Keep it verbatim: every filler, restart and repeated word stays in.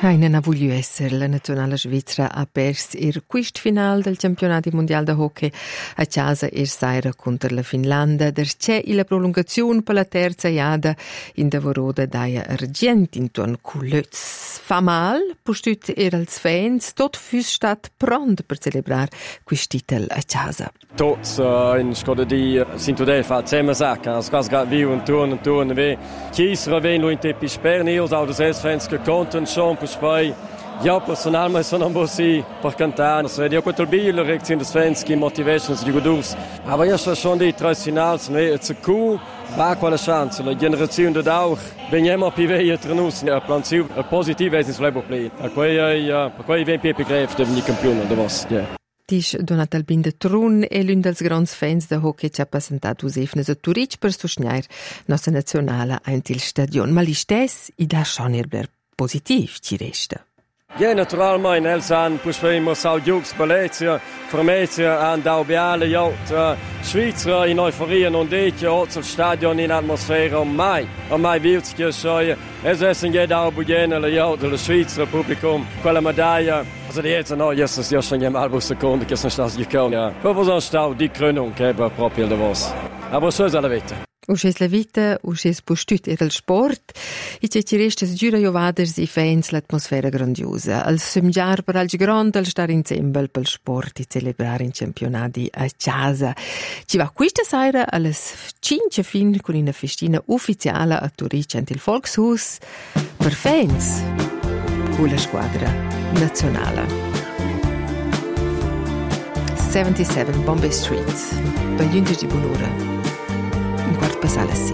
Heine ha vogliu esser la nazionale Svizra ha pers il quist final del campionato mondiale de hockey a casa er saira contro la Finlandia. Der c'è la prolungazione per la terza iada in Davoroda daia argent intorno culöz. Fa mal, postut er als fans, tot füs stat pront per celebrar quist titel a casa. Tots uh, in scodadi sind tudel fa zema sacca, as gas gat viu un turn un turn ve. Chies raven lo in tepi sperni, os au des fans che conten schon per spei. Ja, personalmente sono un po' sì per cantare. Se vedi quel billo, la reazione dei fans, che motivation di godus. Ma io sto schon di tre finals, ne, it's a cool, va quella chance. La generazione da auch, veniamo più vecchi tra noi, a plan siu, a positivo è il play. A quei, a quei vien più begreif de campione de vos, ja. Dice Donat Albin de Trun è l'un dels grands fans de hockey che ha presentato Usefne a Turic per sostenere nostra nazionale a il stadion. Ma l'istess i da schon erbler positiv ci resta. Ja, naturalmente, els han pusvemo sau giugs Belezia, Formezia, an Daubiale, ja, Schweizer in Euphorie non dice, o sul stadion in atmosfera, mai, mai vilzia schoie. Es essen geht auch Bugene, ja, del Schweizer Publikum, quella medaglia. Also die jetzt no, jetzt ist ja schon eine halbe Sekunde, che sono stati gekommen, ja. Aber so stau die Krönung, che è proprio da vos. Aber so ist alle Wette. Usces la vita, usces postut era il sport, e c'è ci resta giura jovaders i fans l'atmosfera grandiosa. Al semgiar per algi grande al star insieme pel sport e celebrare in campionati a casa. Ci va questa sera alle cinque fin con una festina ufficiale a Turic ant il Volkshus per fans con la squadra nazionale. settantasette Bombay Street, per gli undici di buon'ora. In quart passare sì.